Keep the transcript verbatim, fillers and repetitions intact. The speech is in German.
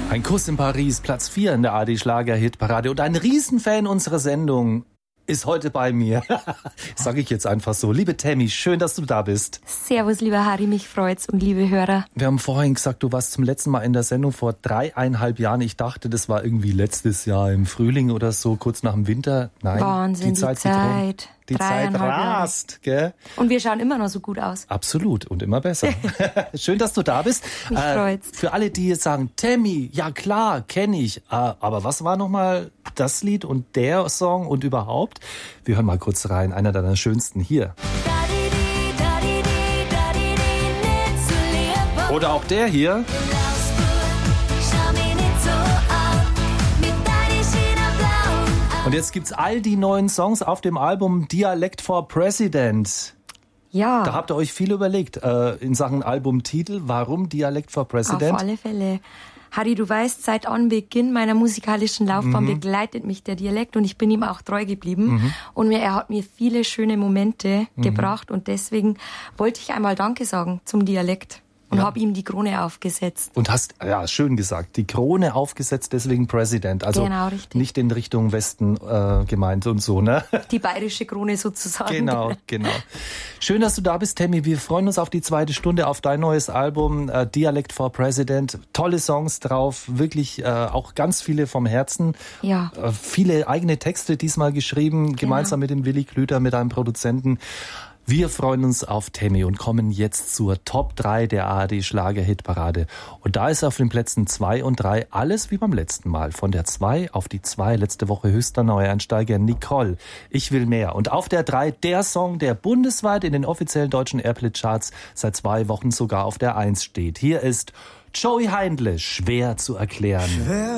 Ein Kuss in Paris, Platz vier in der A R D-Schlager-Hitparade. Und ein Riesenfan unserer Sendung ist heute bei mir. Sage ich jetzt einfach so. Liebe Tammy, schön, dass du da bist. Servus, lieber Harry, mich freut's und liebe Hörer. Wir haben vorhin gesagt, du warst zum letzten Mal in der Sendung vor dreieinhalb Jahren. Ich dachte, das war irgendwie letztes Jahr im Frühling oder so, kurz nach dem Winter. Nein, Wahnsinn, die Zeit. Die Zeit, die Zeit rast, gell? Und wir schauen immer noch so gut aus. Absolut und immer besser. Schön, dass du da bist. Mich äh, freut's. Für alle, die jetzt sagen, Tammy, ja klar, kenne ich. Äh, aber was war nochmal das Lied und der Song und überhaupt? Wir hören mal kurz rein, einer deiner schönsten hier. Oder auch der hier. Und jetzt gibt's all die neuen Songs auf dem Album Dialect for President. Ja. Da habt ihr euch viel überlegt äh, in Sachen Albumtitel. Warum Dialect for President? Auf alle Fälle. Harry, du weißt, seit Anbeginn meiner musikalischen Laufbahn mhm. begleitet mich der Dialekt und ich bin ihm auch treu geblieben. Mhm. Und mir, er hat mir viele schöne Momente mhm. gebracht und deswegen wollte ich einmal Danke sagen zum Dialekt. Und ja. habe ihm die Krone aufgesetzt. Und hast, ja, schön gesagt, die Krone aufgesetzt, deswegen President. Also genau, richtig. Nicht in Richtung Westen äh, gemeint und so, ne? Die bayerische Krone sozusagen. Genau, genau. Schön, dass du da bist, Tammy. Wir freuen uns auf die zweite Stunde, auf dein neues Album, äh, Dialect for President. Tolle Songs drauf, wirklich äh, auch ganz viele vom Herzen. Ja. Äh, viele eigene Texte diesmal geschrieben, genau. Gemeinsam mit dem Willi Klüter, mit einem Produzenten. Wir freuen uns auf Tammy und kommen jetzt zur Top drei der A R D-Schlager-Hitparade. Und da ist auf den Plätzen zwei und drei alles wie beim letzten Mal. Von der zwei auf die zwei, letzte Woche höchster Neueinsteiger Nicole. Ich will mehr. Und auf der drei der Song, der bundesweit in den offiziellen deutschen Airplay-Charts seit zwei Wochen sogar auf der eins steht. Hier ist Joey Heindle, schwer zu erklären. Schwer